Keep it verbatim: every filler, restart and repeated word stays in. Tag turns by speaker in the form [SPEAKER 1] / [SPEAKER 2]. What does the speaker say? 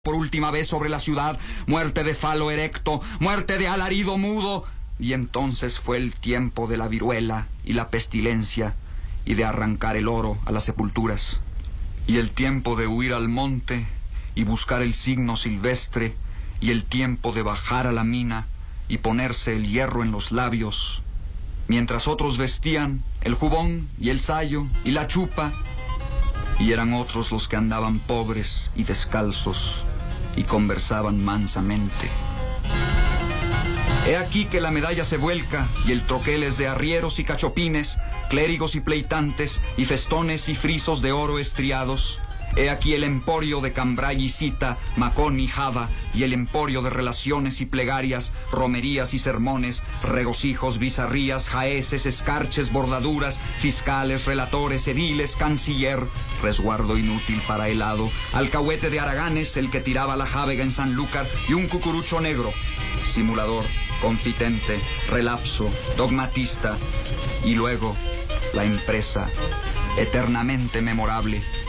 [SPEAKER 1] por última vez sobre la ciudad, muerte de falo erecto, muerte de alarido mudo. Y entonces fue el tiempo de la viruela y la pestilencia, y de arrancar el oro a las sepulturas, y el tiempo de huir al monte y buscar el signo silvestre, y el tiempo de bajar a la mina y ponerse el hierro en los labios, mientras otros vestían el jubón y el sayo y la chupa, y eran otros los que andaban pobres y descalzos y conversaban mansamente. He aquí que la medalla se vuelca, y el troquel es de arrieros y cachopines, clérigos y pleitantes, y festones y frisos de oro estriados. He aquí el emporio de Cambray y Cita, Macón y Java, y el emporio de relaciones y plegarias, romerías y sermones, regocijos, bizarrías, jaeces, escarches, bordaduras, fiscales, relatores, ediles, canciller, resguardo inútil para helado, alcahuete de haraganes, el que tiraba la jávega en Sanlúcar, y un cucurucho negro, simulador, confitente, relapso, dogmatista, y luego la empresa eternamente memorable